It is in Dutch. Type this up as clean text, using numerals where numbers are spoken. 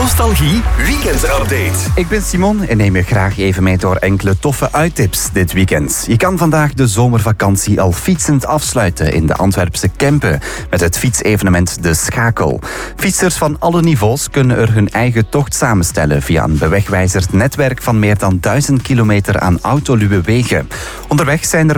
Nostalgie weekendupdate. Ik ben Simon en neem je graag even mee door enkele toffe uittips dit weekend. Je kan vandaag de zomervakantie al fietsend afsluiten in de Antwerpse Kempen met het fietsevenement De Schakel. Fietsers van alle niveaus kunnen er hun eigen tocht samenstellen via een bewegwijzerd netwerk van meer dan 1000 kilometer aan autoluwe wegen. Onderweg zijn er